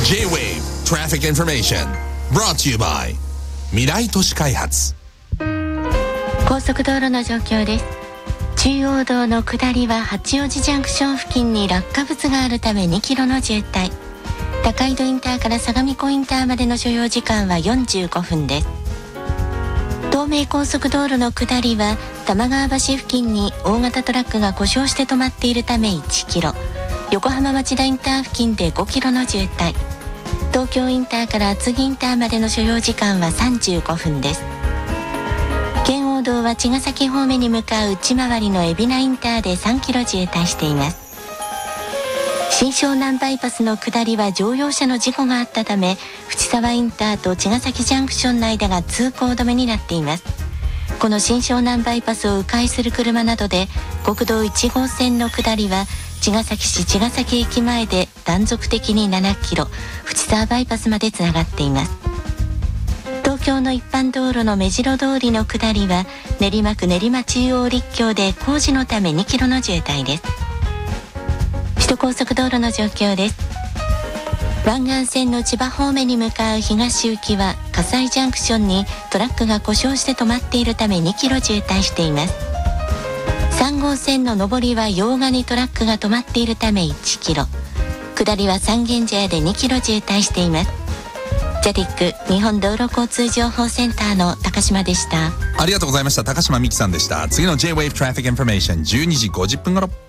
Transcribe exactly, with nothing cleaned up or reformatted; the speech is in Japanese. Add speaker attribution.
Speaker 1: J-Wave Traffic Information Brought to you by 未来都市開発。
Speaker 2: 高速道路の状況です。中央道の下りは八王子ジャンクション付近に落下物があるためにキロの渋滞。高井戸インターから相模湖インターまでの所要時間はよんじゅうごふんです。東名高速道路の下りは玉川橋付近に大型トラックが故障して止まっているためいちキロ、横浜町田インター付近でごキロの渋滞。東京インターから厚木インターまでの所要時間はさんじゅうごふんです。圏央道は茅ヶ崎方面に向かう内回りの海老名インターでさんキロ渋滞しています。新湘南バイパスの下りは乗用車の事故があったため、藤沢インターと茅ヶ崎ジャンクションの間が通行止めになっています。この新湘南バイパスを迂回する車などで国道いち号線の下りは茅ヶ崎市茅ヶ崎駅前で断続的にななキロ、藤沢バイパスまでつながっています。東京の一般道路の目白通りの下りは練馬区練馬中央立橋で工事のためにキロの渋滞です。首都高速道路の状況です。湾岸線の千葉方面に向かう東行きは葛西ジャンクションにトラックが故障して止まっているためにキロ渋滞しています。さん号線の上りは用賀にトラックが止まっているためいちキロ、下りは三軒茶屋でにキロ渋滞しています。ジャティック日本道路交通情報センターの高島でした。
Speaker 3: ありがとうございました。高島美希さんでした。次の J-Wave Traffic Information じゅうにじごじゅっぷん頃。